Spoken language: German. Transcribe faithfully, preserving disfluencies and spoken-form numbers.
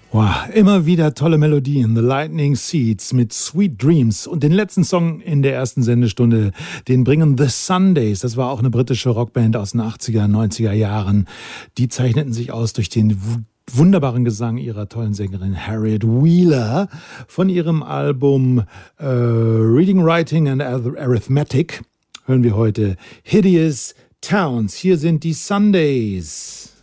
Wow, immer wieder tolle Melodien. The Lightning Seeds mit Sweet Dreams. Und den letzten Song in der ersten Sendestunde, den bringen The Sundays. Das war auch eine britische Rockband aus den achtziger, neunziger Jahren. Die zeichneten sich aus durch den wunderbaren Gesang ihrer tollen Sängerin Harriet Wheeler. Von ihrem Album äh, Reading, Writing and Arithmetic hören wir heute Hideous Towns. Hier sind die Sundays.